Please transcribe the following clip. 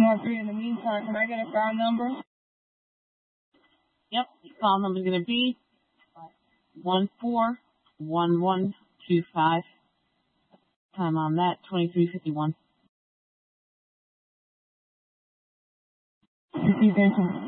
113. In the meantime, can I get a file number? Yep, the file number is going to be 141125. Time on that, 2351. Received,